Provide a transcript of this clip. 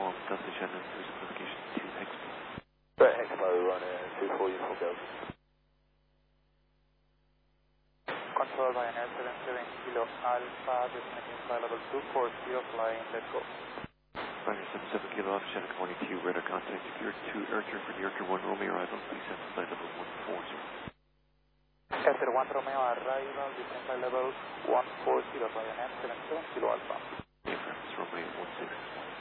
form Delta Shannon, there's a notification to Expo. Right, Expo, run 24 uniform Delta. Control by an Air 77 Kilo Alpha, destination flight level 240, flying, let's go. Ryder 77 Kilo Alpha, Shannon 22, radar contact, Gear 2, air turn for New Yorker 1 Romeo arrival, please send flight level 140. Air 1 Romeo arrival, descent flight level 140, by an Air 77 Kilo Alpha.